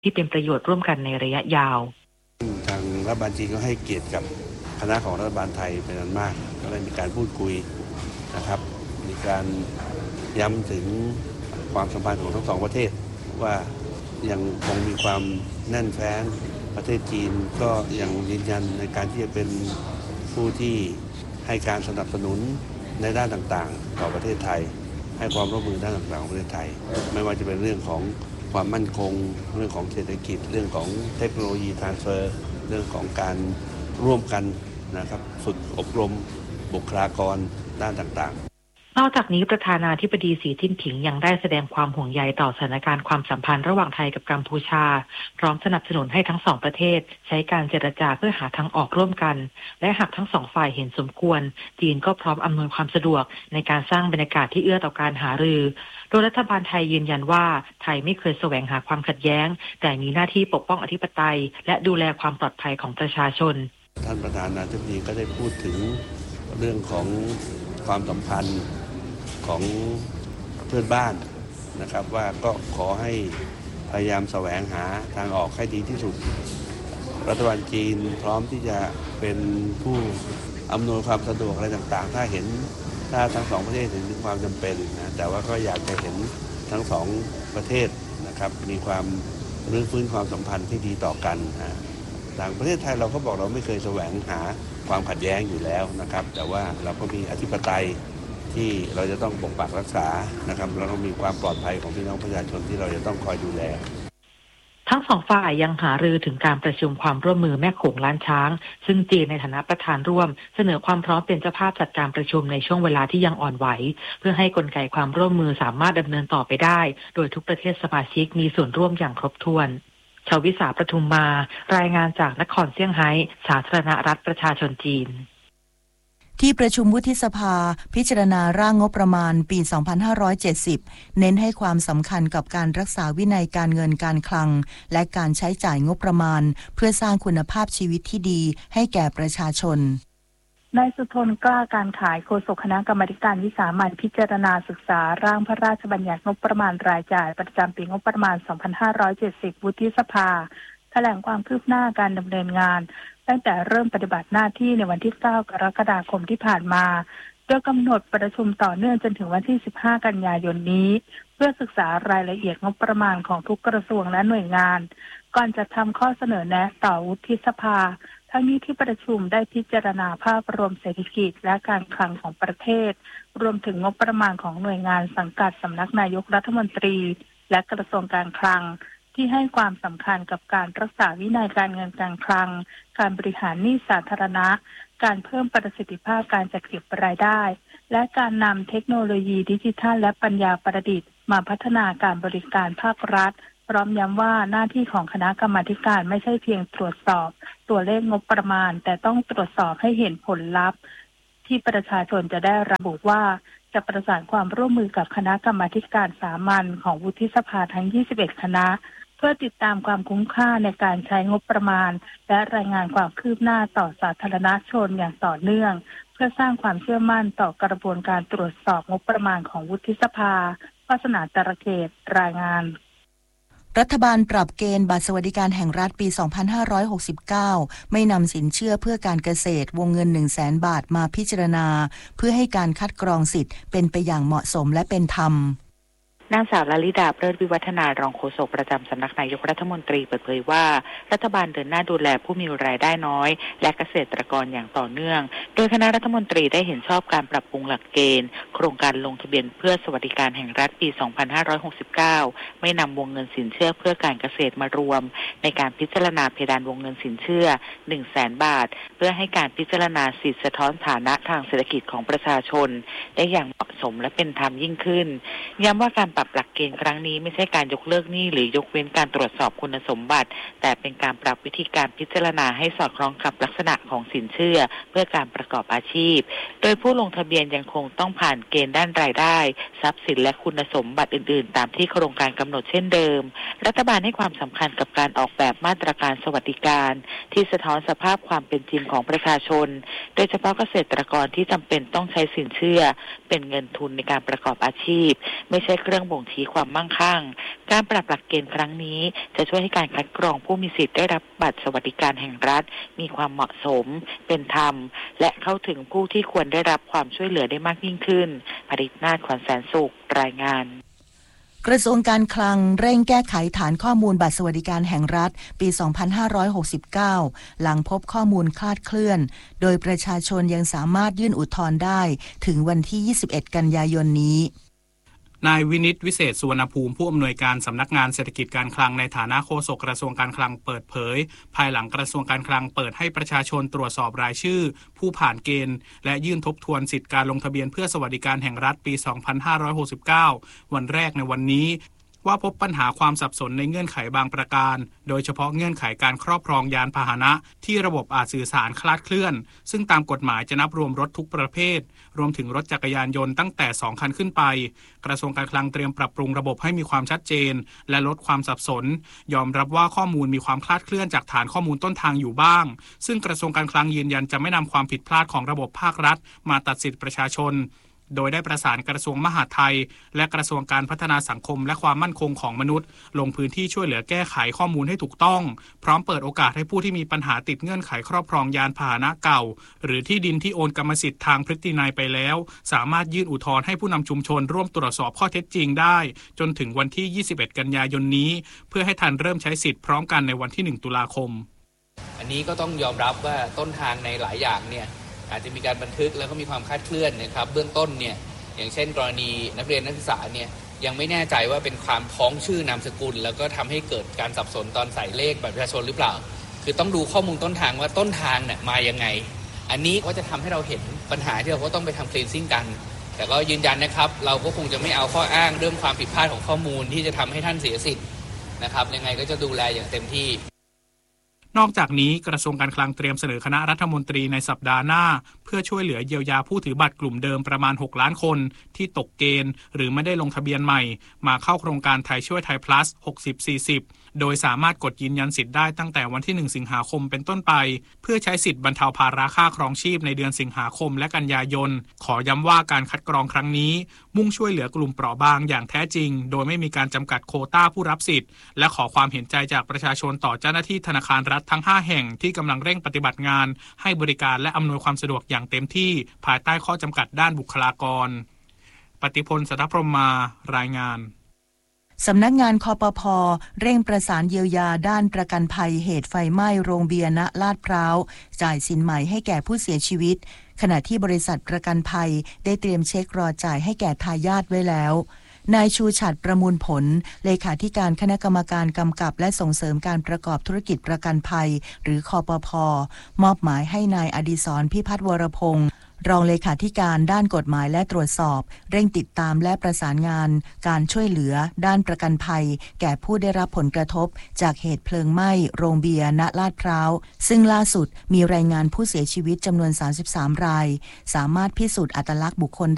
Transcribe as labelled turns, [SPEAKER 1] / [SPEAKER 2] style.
[SPEAKER 1] ที่เป็นประโยชน์ร่วมกันในระยะยาว
[SPEAKER 2] ทางรัฐบาลจีนก็ให้เกียรติกับคณะของรัฐบาลไทยเป็นอันมากก็ได้มีการพูดคุยนะครับมีการย้ำถึงความสัมพันธ์ของทั้งสองประเทศว่ายังคงมีความแน่นแฟ้นประเทศจีนก็ยังยืนยันในการที่จะเป็นผู้ที่ให้การสนับสนุนในด้านต่างๆต่อประเทศไทยให้ความร่วมมือด้านต่างๆของประเทศไทยไม่ว่าจะเป็นเรื่องของความมั่นคงเรื่องของเศรษฐกิจเรื่องของเทคโนโลยีทรานสเฟอร์เรื่องของการร่วมกันนะครับฝึกอบรมบุคลากรด้านต่างๆ
[SPEAKER 1] นอกจากนี้ประธานาธิบดีสีจิ้นผิงยังได้แสดงความห่วงใยต่อสถานการณ์ความสัมพันธ์ระหว่างไทยกับกัมพูชาพร้อมสนับสนุนให้ทั้งสองประเทศใช้การเจรจาเพื่อหาทางออกร่วมกันและหากทั้งสองฝ่ายเห็นสมควรจีนก็พร้อมอำนวยความสะดวกในการสร้างบรรยากาศที่เอื้อต่อการหารือโดยรัฐบาลไทยยืนยันว่าไทยไม่เคยแสวงหาความขัดแย้งแต่มีหน้าที่ปกป้องอธิปไตยและดูแลความปลอดภัยของประชาชน
[SPEAKER 2] ท่านประธานาธิบดีก็ได้พูดถึงเรื่องของความสัมพันธ์ของเพื่อนบ้านนะครับว่าก็ขอให้พยายามแสวงหาทางออกให้ดีที่สุดรัฐบาลจีนพร้อมที่จะเป็นผู้อำนวยความสะดวกอะไรต่างๆถ้าทั้งสองประเทศเห็นถึงความจำเป็นนะแต่ว่าก็อยากจะเห็นทั้งสองประเทศนะครับมีความรื้อฟื้นความสัมพันธ์ที่ดีต่อกันนะทางประเทศไทยเราก็บอกเราไม่เคยแสวงหาความขัดแย้งอยู่แล้วนะครับแต่ว่าเราก็มีอธิปไตยที่เราจะต้องปกปักรักษานะครับเราต้องมีความปลอดภัยของพี่น้องประชาชนที่เราจะต้องคอยดูแล
[SPEAKER 1] ทั้งสองฝ่ายยังหารือถึงการประชุมความร่วมมือแม่โขงล้านช้างซึ่งจีนในฐานะประธานร่วมเสนอความพร้อมเป็นเจ้าภาพจัดการประชุมในช่วงเวลาที่ยังอ่อนไหวเพื่อให้กลไกความร่วมมือสามารถดำเนินต่อไปได้โดยทุกประเทศสมาชิกมีส่วนร่วมอย่างครบถ้วนชวิสาประทุมมารายงานจากนครเซี่ยงไฮ้สาธารณรัฐประชาชนจีน
[SPEAKER 3] ที่ประชุมวุฒิสภาพิจารณาร่างงบประมาณปี 2570 เน้นให้ความสำคัญกับการรักษาวินัยการเงินการคลังและการใช้จ่ายงบประมาณเพื่อสร้างคุณภาพชีวิตที่ดีให้แก่ประชาชน
[SPEAKER 4] นายสุทนกล้าการขายโฆษกคณะกรรมาการวิสามัญพิจารณาศึกษาร่างพระราชบัญญัติงบประมาณรายจ่ายประจำปีงบประมาณ 2570 วุฒิสภาแถลงความคืบหน้าการดำเนินงานตั้งแต่เริ่มปฏิบัติหน้าที่ในวันที่ 9 กรกฎาคมที่ผ่านมาโดยกำหนดประชุมต่อเนื่องจนถึงวันที่ 15 กันยายนนี้เพื่อศึกษารายละเอียดงบประมาณของทุกกระทรวงและหน่วยงานก่อนจะทำข้อเสนอแนะต่อวุฒิสภาทั้งนี้ที่ประชุมได้พิจารณาภาพรวมเศรษฐกิจและการคลังของประเทศรวมถึงงบประมาณของหน่วยงานสังกัดสำนักนายกรัฐมนตรีและกระทรวงการคลังที่ให้ความสำคัญกับการรักษาวินัยการเงินการคลังการบริหารหนี้สาธารณะการเพิ่มประสิทธิภาพการจัดเก็บรายได้และการนำเทคโนโลยีดิจิทัลและปัญญาประดิษฐ์มาพัฒนาการบริการภาครัฐพร้อมย้ำว่าหน้าที่ของคณะกรรมาการไม่ใช่เพียงตรวจสอบตัวเลขงบประมาณแต่ต้องตรวจสอบให้เห็นผลลัพธ์ที่ประชาชนจะได้ระบุว่าจะประสานความร่วมมือกับคณะกรรมาการสามัญของวุฒิสภาทั้ง 21 คณะเพื่อติดตามความคุ้มค่าในการใช้งบประมาณและรายงานความคืบหน้าต่อสาธารณชนอย่างต่อเนื่องเพื่อสร้างความเชื่อมั่นต่อกระบวนการตรวจสอบงบประมาณของวุฒิสภาวาสนาตระเกตรายงาน
[SPEAKER 3] รัฐบาลปรับเกณฑ์บัตรสวัสดิการแห่งรัฐปี 2569 ไม่นำสินเชื่อเพื่อการเกษตรวงเงิน 100,000 บาทมาพิจารณาเพื่อให้การคัดกรองสิทธิ์เป็นไปอย่างเหมาะสมและเป็นธรรม
[SPEAKER 1] นางสาวลลิดาเลิศวิวัฒนารองโฆษกประจำสำนักนายกรัฐมนตรีเปิดเผยว่ารัฐบาลเดินหน้าดูแลผู้มีรายได้น้อยและเกษตรกรอย่างต่อเนื่องโดยคณะรัฐมนตรีได้เห็นชอบการปรับปรุงหลักเกณฑ์โครงการลงทะเบียนเพื่อสวัสดิการแห่งรัฐปี 2569 ไม่นำวงเงินสินเชื่อเพื่อการเกษตรมารวมในการพิจารณาเพดานวงเงินสินเชื่อ 100,000 บาทเพื่อให้การพิจารณาสิทธิสะท้อนฐานะทางเศรษฐกิจของประชาชนได้อย่างเหมาะสมและเป็นธรรมยิ่งขึ้นย้ำว่าการปรับหลักเกณฑ์ครั้งนี้ไม่ใช่การยกเลิกหนี้หรือยกเว้นการตรวจสอบคุณสมบัติแต่เป็นการปรับวิธีการพิจารณาให้สอดคล้องกับลักษณะของสินเชื่อเพื่อการประกอบอาชีพโดยผู้ลงทะเบียนยังคงต้องผ่านเกณฑ์ด้านรายได้ทรัพย์สินและคุณสมบัติอื่นๆตามที่โครงการกำหนดเช่นเดิมรัฐบาลให้ความสำคัญกับการออกแบบมาตรการสวัสดิการที่สะท้อนสภาพความเป็นจริงของประชาชนโดยเฉพาะเกษตรกรที่จำเป็นต้องใช้สินเชื่อเป็นเงินทุนในการประกอบอาชีพไม่ใช่เครื่องบ่งชี้ความมั่งคั่งการปรับหลักเกณฑ์ครั้งนี้จะช่วยให้การคัดกรองผู้มีสิทธิ์ได้รับบัตรสวัสดิการแห่งรัฐมีความเหมาะสมเป็นธรรมและเข้าถึงผู้ที่ควรได้รับความช่วยเหลือได้มากยิ่งขึ้นภริษนาถ ขวัญแสนสุขรายงาน
[SPEAKER 3] กระทรวงการคลังเร่งแก้ไขฐานข้อมูลบัตรสวัสดิการแห่งรัฐปี 2569 หลังพบข้อมูลคลาดเคลื่อนโดยประชาชนยังสามารถยื่นอุทธรณ์ได้ถึงวันที่ 21 กันยายนนี้
[SPEAKER 5] นายวินิตวิเศษสุวรรณภูมิผู้อำนวยการสำนักงานเศรษฐกิจการคลังในฐานะโฆษกกระทรวงการคลังเปิดเผยภายหลังกระทรวงการคลังเปิดให้ประชาชนตรวจสอบรายชื่อผู้ผ่านเกณฑ์และยื่นทบทวนสิทธิการลงทะเบียนเพื่อสวัสดิการแห่งรัฐปี 2569 วันแรกในวันนี้ว่าพบปัญหาความสับสนในเงื่อนไขบางประการโดยเฉพาะเงื่อนไขการครอบครองยานพาหนะที่ระบบอาจสื่อสารคลาดเคลื่อนซึ่งตามกฎหมายจะนับรวมรถทุกประเภทรวมถึงรถจักรยานยนต์ตั้งแต่2คันขึ้นไปกระทรวงการคลังเตรียมปรับปรุงระบบให้มีความชัดเจนและลดความสับสนยอมรับว่าข้อมูลมีความคลาดเคลื่อนจากฐานข้อมูลต้นทางอยู่บ้างซึ่งกระทรวงการคลังยืนยันจะไม่นำความผิดพลาดของระบบภาครัฐมาตัดสิทธิประชาชนโดยได้ประสานกระทรวงมหาดไทยและกระทรวงการพัฒนาสังคมและความมั่นคงของมนุษย์ลงพื้นที่ช่วยเหลือแก้ไขข้อมูลให้ถูกต้องพร้อมเปิดโอกาสให้ผู้ที่มีปัญหาติดเงื่อนไขครอบครองยานพาหนะเก่าหรือที่ดินที่โอนกรรมสิทธิ์ทางพฤตินัยไปแล้วสามารถยื่นอุทธรณ์ให้ผู้นำชุมชนร่วมตรวจสอบข้อเท็จจริงได้จนถึงวันที่ 21 กันยายนนี้เพื่อให้ทันเริ่มใช้สิทธิ์พร้อมกันในวันที่ 1 ตุลาคม
[SPEAKER 6] อันนี้ก็ต้องยอมรับว่าต้นทางในหลายอย่างเนี่ยอาจจะมีการบันทึกแล้วก็มีความคลาดเคลื่อนนะครับเบื้องต้นเนี่ยอย่างเช่นกรณีนักเรียนนักศึกษาเนี่ยยังไม่แน่ใจว่าเป็นความพ้องชื่อนามสกุลแล้วก็ทำให้เกิดการสับสนตอนใส่เลขบัตรประชาชนหรือเปล่าคือต้องดูข้อมูลต้นทางว่าต้นทางเนี่ยมายังไงอันนี้ก็จะทำให้เราเห็นปัญหาที่เราก็ต้องไปทำ cleansing กันแต่ก็ยืนยันนะครับเราก็คงจะไม่เอาข้ออ้างเรื่องความผิดพลาดของข้อมูลที่จะทำให้ท่านเสียสิทธิ์นะครับยังไงก็จะดูแลอย่างเต็มที่
[SPEAKER 5] นอกจากนี้กระทรวงการคลังเตรียมเสนอคณะรัฐมนตรีในสัปดาห์หน้าเพื่อช่วยเหลือเยียวยาผู้ถือบัตรกลุ่มเดิมประมาณ6ล้านคนที่ตกเกณฑ์หรือไม่ได้ลงทะเบียนใหม่มาเข้าโครงการไทยช่วยไทย plus 60-40 โดยสามารถกดยืนยันสิทธิ์ได้ตั้งแต่วันที่1สิงหาคมเป็นต้นไปเพื่อใช้สิทธิ์บรรเทาภาระค่าครองชีพในเดือนสิงหาคมและกันยายนขอย้ำว่าการคัดกรองครั้งนี้มุ่งช่วยเหลือกลุ่มเปราะบางอย่างแท้จริงโดยไม่มีการจำกัดโควต้าผู้รับสิทธิ์และขอความเห็นใจจากประชาชนต่อเจ้าหน้าที่ธนาคารรัฐทั้ง5แห่งที่กำลังเร่งปฏิบัติงานให้บริการและอำนวยความสะดวกอย่างเต็มที่ภายใต้ข้อจำกัดด้านบุคลากรปฏิพล สัทธพรหมมารายงาน
[SPEAKER 3] สำนักงานคปภ.เร่งประสานเยียวยาด้านประกันภัยเหตุไฟไหม้โรงเบียร์ณลาดพร้าวจ่ายสินใหม่ให้แก่ผู้เสียชีวิตขณะที่บริษัทประกันภัยได้เตรียมเช็ครอจ่ายให้แก่ทายาทไว้แล้วนายชูฉัตรประมูลผลเลขาธิการคณะกรรมการกำกับและส่งเสริมการประกอบธุรกิจประกันภัยหรือคปภ.มอบหมายให้นายอดิศร พิพัฒน์วรพงษ์รองเลขาธิการด้านกฎหมายและตรวจสอบเร่งติดตามและประสานงานการช่วยเหลือด้านประกันภัยแก่ผู้ได้รับผลกระทบจากเหตุเพลิงไหม้โรงเบียร์ณลาดพร้าวซึ่งล่าสุดมีรายงานผู้เสียชีวิตจำนวน33รายสามารถพิสูจน์อัตลักษณ์บุคคล